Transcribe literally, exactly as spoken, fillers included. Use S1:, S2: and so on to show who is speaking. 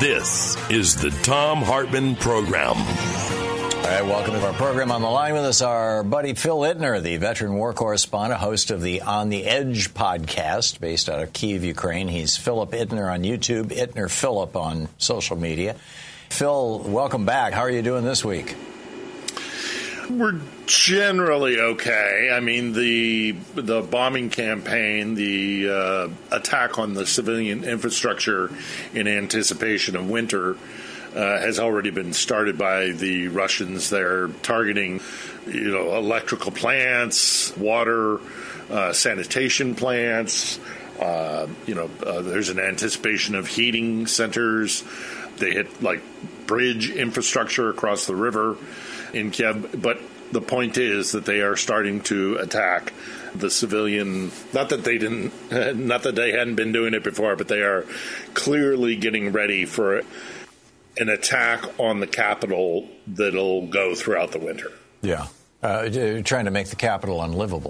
S1: This is the Thom Hartmann Program.
S2: All right, welcome to our program. On the line with us, our buddy Phil Ittner, the veteran war correspondent, host of the On the Edge podcast based out of Kyiv, Ukraine. He's Philip Ittner on YouTube, Ittner Philip on social media. Phil, welcome back. How are you doing this week?
S3: We're generally okay. I mean, the the bombing campaign, the uh, attack on the civilian infrastructure in anticipation of winter uh, has already been started by the Russians. They're targeting, you know, electrical plants, water, uh, sanitation plants. Uh, you know, uh, there's an anticipation of heating centers. They hit, like, bridge infrastructure across the river in Kyiv. But the point is that they are starting to attack the civilian, not that they didn't, not that they hadn't been doing it before, but they are clearly getting ready for an attack on the capital that'll go throughout the winter.
S2: Yeah. Uh, trying to make the capital unlivable.